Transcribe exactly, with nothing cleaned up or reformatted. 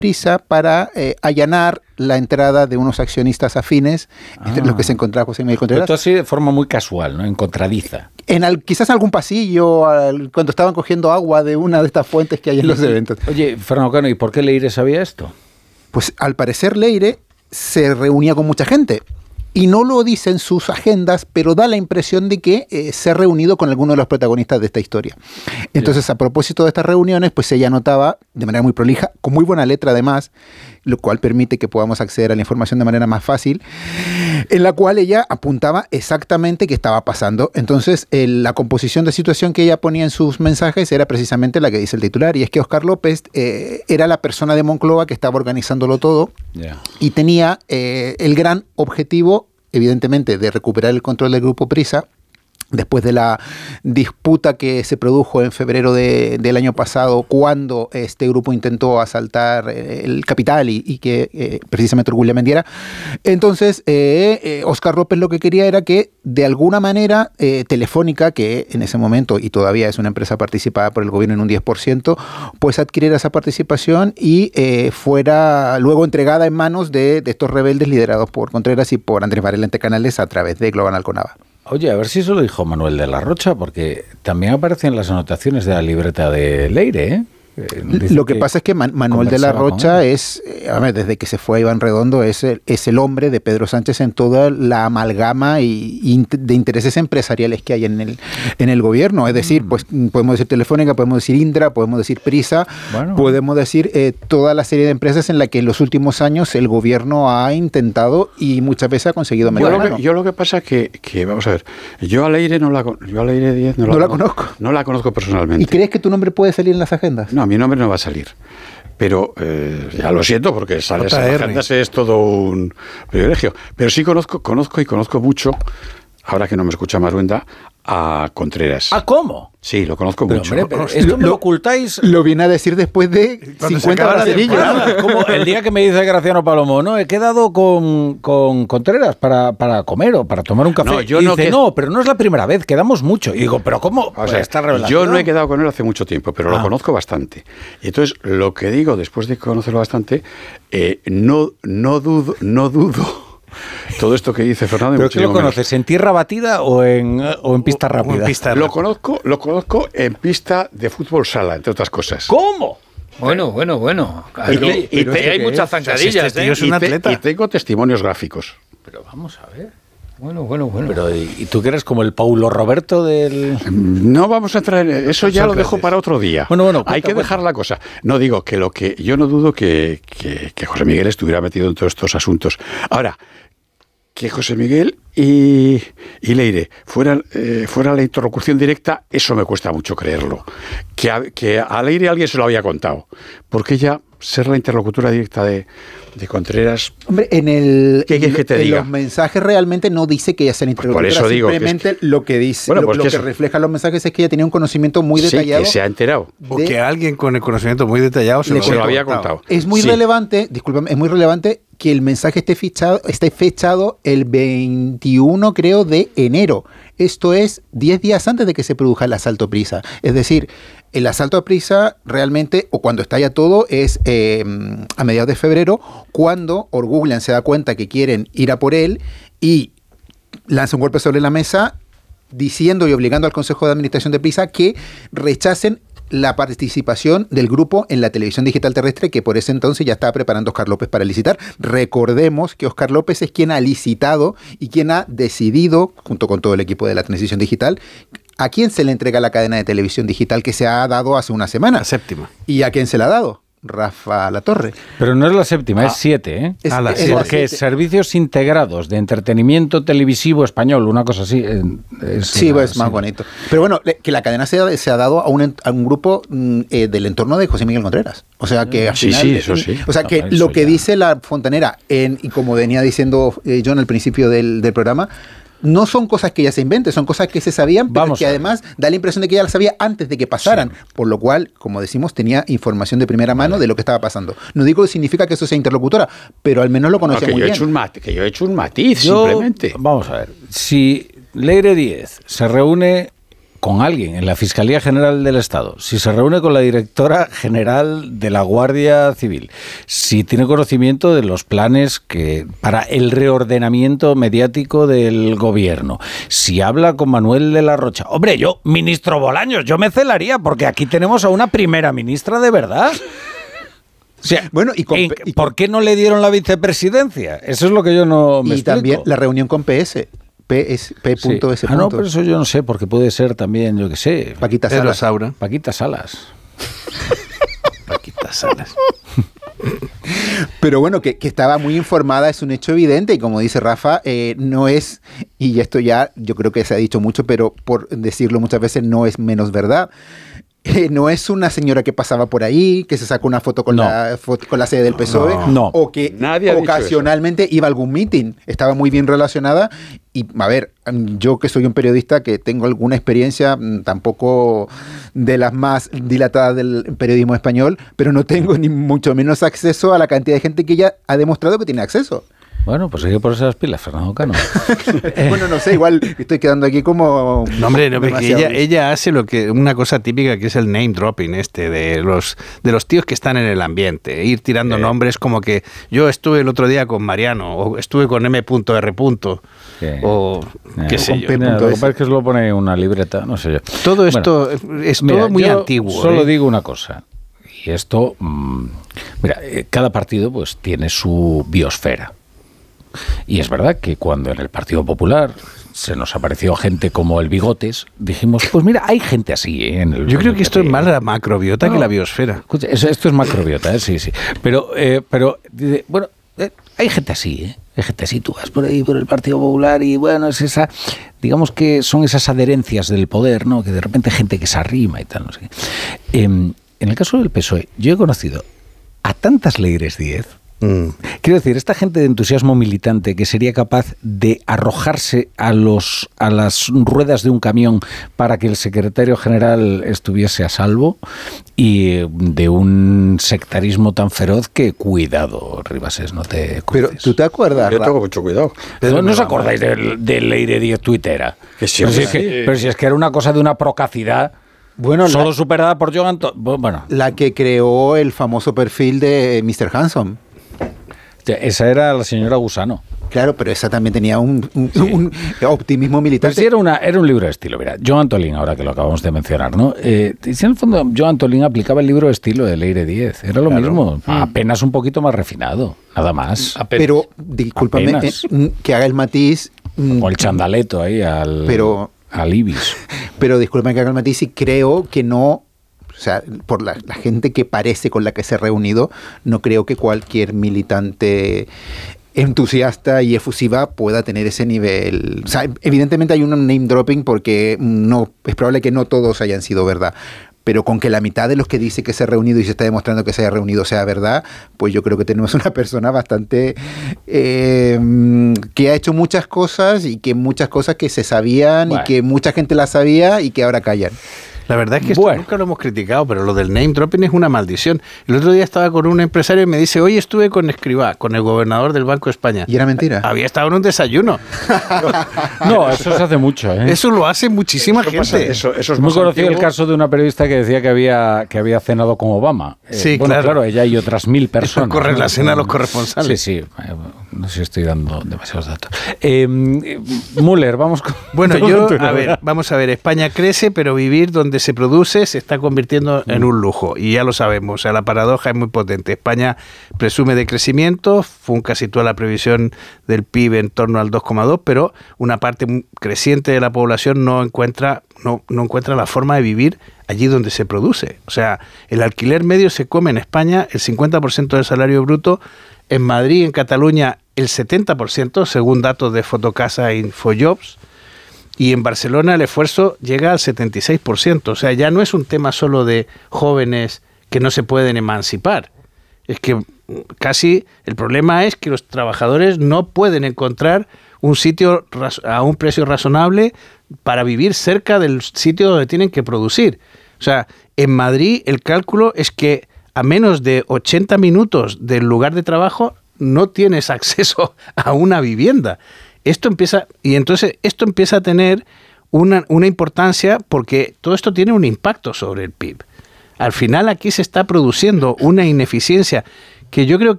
Prisa para eh, allanar la entrada de unos accionistas afines, ah. entre los que se encontraba José Miguel Contreras. Pero esto así de forma muy casual, ¿no? Encontradiza. En al, quizás en algún pasillo, al, cuando estaban cogiendo agua de una de estas fuentes que hay en los eventos. Oye, Fernando Cano, ¿y por qué Leire sabía esto? Pues al parecer Leire se reunía con mucha gente. Y no lo dice en sus agendas, pero da la impresión de que eh, se ha reunido con alguno de los protagonistas de esta historia. Entonces, a propósito de estas reuniones, pues ella anotaba de manera muy prolija, con muy buena letra además, lo cual permite que podamos acceder a la información de manera más fácil, en la cual ella apuntaba exactamente qué estaba pasando. Entonces, eh, la composición de situación que ella ponía en sus mensajes era precisamente la que dice el titular, y es que Óscar López eh, era la persona de Moncloa que estaba organizándolo todo, yeah. y tenía eh, el gran objetivo, evidentemente, de recuperar el control del Grupo Prisa, después de la disputa que se produjo en febrero de, del año pasado, cuando este grupo intentó asaltar el capital y, y que eh, precisamente Orgullo vendiera. Entonces, eh, eh, Óscar López lo que quería era que, de alguna manera, eh, Telefónica, que en ese momento, y todavía es una empresa participada por el gobierno en un diez por ciento, pues adquiriera esa participación y eh, fuera luego entregada en manos de, de estos rebeldes liderados por Contreras y por Andrés Varela Ente Canales a través de Global Alconava. Oye, a ver si eso lo dijo Manuel de la Rocha, porque también aparecen las anotaciones de la libreta de Leire, ¿eh? Dice lo que, que pasa es que Man- Manuel de la Rocha es, eh, a ver, desde que se fue a Iván Redondo, es el, es el hombre de Pedro Sánchez en toda la amalgama y, y de intereses empresariales que hay en el, en el gobierno. Es decir, mm. pues podemos decir Telefónica, podemos decir Indra, podemos decir Prisa, bueno. podemos decir eh, toda la serie de empresas en la que en los últimos años el gobierno ha intentado y muchas veces ha conseguido mejorar. Yo lo que, yo lo que pasa es que, que, vamos a ver, yo a Leire no la, yo a Leire Díez no, no la, la conozco. No la conozco personalmente. ¿Y crees que tu nombre puede salir en las agendas? No, mi nombre no va a salir. Pero eh, ya lo siento, porque sale esa agenda es todo un privilegio. Pero sí conozco, conozco y conozco mucho, ahora que no me escucha Maruenda, a Contreras. ¿Ah, cómo? Sí, lo conozco pero, mucho. Hombre, pero esto me lo ocultáis. Lo viene a decir después de cincuenta bracerillos. Como el día que me dice Graciano Palomo, no, he quedado con, con Contreras para, para comer o para tomar un café. No, yo y no dice, que... no, pero no es la primera vez, quedamos mucho. Y digo, ¿pero cómo? O sea, esta revelación. Yo no he quedado con él hace mucho tiempo, pero ah. lo conozco bastante. Y entonces, lo que digo, después de conocerlo bastante, eh, no, no dudo, no dudo. Todo esto que dice Fernando. ¿Pero qué lo conoces? Menos. ¿En tierra batida o en, o en pista rápida? En pista lo conozco, lo conozco en pista de fútbol sala, entre otras cosas. ¿Cómo? Bueno, bueno, bueno. Y, te, y te, hay muchas zancadillas. Este tío es un atleta. Y tengo testimonios gráficos. Pero vamos a ver. Bueno, bueno, bueno. Pero, ¿y tú que eres como el Paulo Roberto del...? No vamos a traer... Eso ya lo dejo para otro día. Bueno, bueno. Hay que dejar la cosa. No, digo que lo que... Yo no dudo que, que, que José Miguel estuviera metido en todos estos asuntos. Ahora, que José Miguel y, y Leire fueran eh, fuera la interlocución directa, eso me cuesta mucho creerlo. Que a, que a Leire alguien se lo había contado. Porque ella, ser la interlocutora directa de, de Contreras... Hombre, en el ¿qué quieres que te en diga? los mensajes realmente no dice que ella sea la interlocutora. Pues por eso digo simplemente que es que... lo que dice, bueno, lo, pues lo que, que refleja los mensajes es que ella tenía un conocimiento muy detallado. Sí, que se ha enterado. O que alguien con el conocimiento muy detallado se, le lo, se lo había contado. contado. Es muy sí. relevante, discúlpame, es muy relevante que el mensaje esté fichado, esté fechado el veintiuno, creo, de enero. Esto es diez días antes de que se produzca el asalto a Prisa. Es decir, el asalto a Prisa realmente, o cuando estalla todo, es eh, a mediados de febrero, cuando Orgullian se da cuenta que quieren ir a por él y lanza un golpe sobre la mesa diciendo y obligando al Consejo de Administración de Prisa que rechacen la participación del grupo en la televisión digital terrestre que por ese entonces ya estaba preparando Óscar López para licitar. Recordemos que Óscar López es quien ha licitado y quien ha decidido, junto con todo el equipo de la transición digital, a quién se le entrega la cadena de televisión digital que se ha dado hace una semana. La séptima. ¿Y a quién se la ha dado? Rafa Latorre. Pero no es la séptima, ah, es siete, ¿eh? Es, ah, la es siete. Porque es Servicios Integrados de Entretenimiento Televisivo Español, una cosa así. Es sí, la, pues es más sí. bonito. Pero bueno, que la cadena se ha, se ha dado a un, a un grupo eh, del entorno de José Miguel Contreras. O sea que al sí, final, sí, eso sí. O sea que no, lo que ya. dice la Fontanera, en, y como venía diciendo eh, John al principio del, del programa, no son cosas que ella se invente, son cosas que se sabían, pero Vamos que además da la impresión de que ella las sabía antes de que pasaran, sí. por lo cual, como decimos, tenía información de primera mano vale. de lo que estaba pasando. No digo que significa que eso sea interlocutora, pero al menos lo conocía no, que muy yo bien. He hecho un mat, que yo he hecho un matiz, yo, simplemente. Vamos a ver, si Leire Díez se reúne con alguien en la Fiscalía General del Estado, si se reúne con la directora general de la Guardia Civil, si tiene conocimiento de los planes que para el reordenamiento mediático del gobierno, si habla con Manuel de la Rocha, hombre, yo, ministro Bolaños, yo me celaría porque aquí tenemos a una primera ministra de verdad. O sea, bueno, y, con, ¿en, y ¿por qué no le dieron la vicepresidencia? Eso es lo que yo no me Y explico. también la reunión con P S. P S, P Sí. S. Ah, no, pero eso yo no sé, porque puede ser también, yo qué sé. Paquita Pedro Salas. Saura. Paquita Salas. Paquita Salas. Pero bueno, que, que estaba muy informada es un hecho evidente y como dice Rafa, eh, no es, y esto ya yo creo que se ha dicho mucho, pero por decirlo muchas veces no es menos verdad. Eh, no es una señora que pasaba por ahí, que se sacó una foto con, No. la, foto, con la sede del P S O E, No. No. o que Nadie ha dicho ocasionalmente iba a algún meeting. Estaba muy bien relacionada y, a ver, yo que soy un periodista que tengo alguna experiencia, tampoco de las más dilatadas del periodismo español, pero no tengo ni mucho menos acceso a la cantidad de gente que ella ha demostrado que tiene acceso. Bueno, pues hay que ponerse las pilas, Fernando Cano. Bueno, no sé, igual estoy quedando aquí como... No, hombre, no, porque demasiado- ella, ella hace lo que una cosa típica que es el name dropping este de los de los tíos que están en el ambiente, ir tirando Eh. nombres como que yo estuve el otro día con Mariano o estuve con M R. Sí. O Eh, qué sé con yo. P. Mira, lo que S. pasa es que se lo pone en una libreta, no sé yo. Todo Bueno, esto es mira, todo muy yo antiguo. Solo ¿eh? digo una cosa. Y esto, mmm, mira, eh, cada partido pues tiene su biosfera. Y es verdad que cuando en el Partido Popular se nos apareció gente como el Bigotes, dijimos, pues mira, hay gente así, ¿eh? En el, Yo creo en que el esto es P P. más la macrobiota No. que la biosfera. Escucha, eso- esto es macrobiota, ¿eh? Sí, sí. Pero, eh, pero dice, bueno, eh, hay gente así, ¿eh? Hay gente así. Tú vas por ahí por el Partido Popular y, bueno, es esa, digamos que son esas adherencias del poder, ¿no? Que de repente hay gente que se arrima y tal, no sé qué. Eh, en el caso del P S O E, yo he conocido a tantas Leires Díez. Mm. Quiero decir, esta gente de entusiasmo militante que sería capaz de arrojarse a los a las ruedas de un camión para que el secretario general estuviese a salvo, y de un sectarismo tan feroz que, cuidado, Ribases, no te Pero cruces. tú te acuerdas, Yo Ra- tengo mucho cuidado. ¿No, ¿No os acordáis del, del Leire Díez tuitera? Que sí, pero, si hombre, es que, sí. pero si es que era una cosa de una procacidad, Bueno, solo la, superada por Joan To- Bueno, la que creó el famoso perfil de mister Hanson. esa era la señora Gusano. Claro, pero esa también tenía un, un- un optimismo Pero militante. sí era, una, era un libro de estilo. Mira, Joan Tolín, ahora que lo acabamos de mencionar, ¿no? Eh, si en el fondo Joan Tolín aplicaba el libro de estilo de Leire Díez. Era lo Claro. mismo, apenas un poquito más refinado, nada más. Apenas. Pero, discúlpame, Apenas. eh, mm, que haga el matiz. mm, O el chandaleto ahí al, Pero- al Ibis. Pero discúlpame que haga el matiz y creo que no. O sea, por la, la gente que parece con la que se ha reunido, no creo que cualquier militante entusiasta y efusiva pueda tener ese nivel. O sea, evidentemente hay un name dropping porque no es probable que no todos hayan sido verdad. Pero con que la mitad de los que dice que se ha reunido y se está demostrando que se ha reunido sea verdad, pues yo creo que tenemos una persona bastante eh, que ha hecho muchas cosas y que muchas cosas que se sabían Bueno. y que mucha gente las sabía y que ahora callan. La verdad es que esto Bueno. nunca lo hemos criticado, pero lo del name dropping es una maldición. El otro día estaba con un empresario y me dice, hoy estuve con Escrivá, con el gobernador del Banco de España. Y era mentira. Había estado en un desayuno. No, eso se hace mucho, ¿eh? Eso lo hace muchísima Eso gente. pasa, eso, eso es Muy más conocido el antiguo. caso de una periodista que decía que había, que había cenado con Obama. Eh, Sí, bueno, claro. claro, ella y otras mil personas. corre ¿no? la cena a los corresponsales. Sí, sí. Eh, No sé si estoy dando demasiados datos. Eh, eh, Müller, vamos con... Bueno, con yo, tu a novela. ver, vamos a ver, España crece, pero vivir donde se produce se está convirtiendo en un lujo, y ya lo sabemos, o sea, la paradoja es muy potente. España presume de crecimiento, Funca sitúa la previsión del P I B en torno al dos coma dos, pero una parte muy creciente de la población no encuentra, no, no encuentra la forma de vivir allí donde se produce. O sea, el alquiler medio se come en España el cincuenta por ciento del salario bruto, en Madrid, en Cataluña, el setenta por ciento, según datos de Fotocasa e Infojobs, y en Barcelona el esfuerzo llega al setenta y seis por ciento. O sea, ya no es un tema solo de jóvenes que no se pueden emancipar. Es que casi el problema es que los trabajadores no pueden encontrar un sitio raz- a un precio razonable para vivir cerca del sitio donde tienen que producir. O sea, en Madrid el cálculo es que a menos de ochenta minutos del lugar de trabajo no tienes acceso a una vivienda. Esto empieza, y entonces esto empieza a tener una, una importancia porque todo esto tiene un impacto sobre el P I B. Al final aquí se está produciendo una ineficiencia que yo creo que